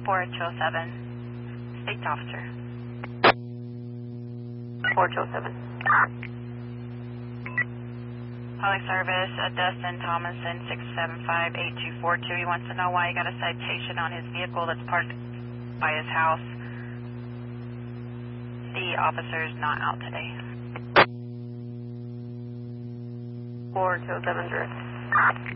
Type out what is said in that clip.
4207, State Officer. 4207. Public Service, Dustin Thomason, 675-8242. He wants to know why he got a citation on his vehicle that's parked by his house. The officer's not out today. 4207 direct.